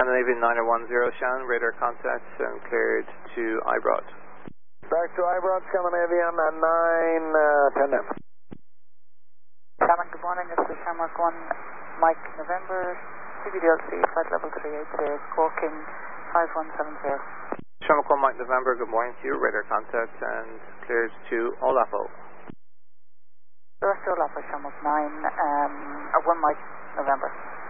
Scandinavian 9010, Shannon, radar contact and cleared to Ibroad. Back to Ibroad, Scandinavian 910 now. Shannon, good morning. This is Shamrock 1, Mike November, CBDLC, flight level 380, squawking 5170. Shamrock 1, Mike November, good morning to you, radar contact and cleared to Olafo. Olafo, Shamrock 9, 1 Mike November.